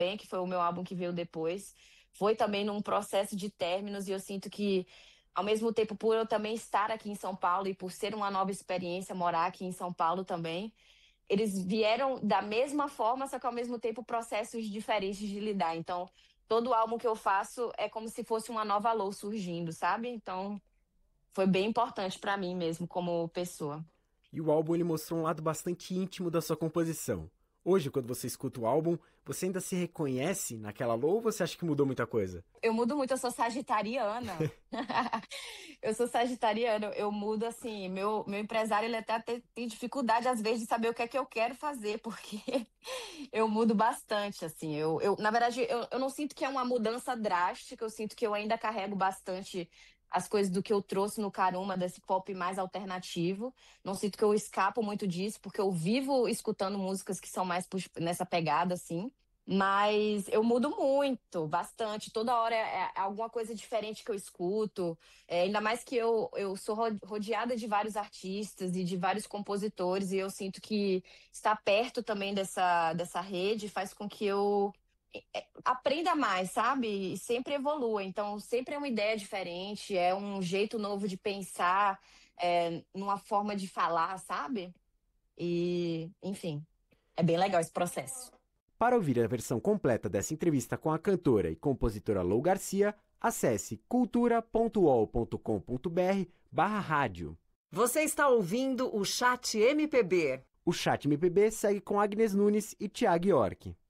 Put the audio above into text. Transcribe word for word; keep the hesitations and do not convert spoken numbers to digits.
também, que foi o meu álbum que veio depois, foi também num processo de términos e eu sinto que, ao mesmo tempo, por eu também estar aqui em São Paulo e por ser uma nova experiência morar aqui em São Paulo também, eles vieram da mesma forma, só que ao mesmo tempo processos diferentes de lidar. Então, todo álbum que eu faço é como se fosse uma nova Lou surgindo, sabe? Então, foi bem importante pra mim mesmo, como pessoa. E o álbum ele mostrou um lado bastante íntimo da sua composição. Hoje, quando você escuta o álbum, você ainda se reconhece naquela Lou ou você acha que mudou muita coisa? Eu mudo muito, eu sou sagitariana. Eu sou sagitariana, eu mudo assim. Meu, meu empresário ele até tem, tem dificuldade às vezes de saber o que é que eu quero fazer, porque eu mudo bastante, assim. Eu, eu, na verdade, eu, eu não sinto que é uma mudança drástica, eu sinto que eu ainda carrego bastante as coisas do que eu trouxe no Caruma, desse pop mais alternativo. Não sinto que eu escapo muito disso, porque eu vivo escutando músicas que são mais pux- nessa pegada, assim. Mas eu mudo muito, bastante. Toda hora é é alguma coisa diferente que eu escuto. É, ainda mais que eu, eu sou ro- rodeada de vários artistas e de vários compositores, e eu sinto que estar perto também dessa, dessa rede faz com que eu é, aprenda mais, sabe? E sempre evolua. Então, sempre é uma ideia diferente, é um jeito novo de pensar, é, numa forma de falar, sabe? E, enfim, é bem legal esse processo. Para ouvir a versão completa dessa entrevista com a cantora e compositora Lou Garcia, acesse cultura ponto uol ponto com ponto br barra rádio. Você está ouvindo o Chat M P B. O Chat M P B segue com Agnes Nunes e Thiago York.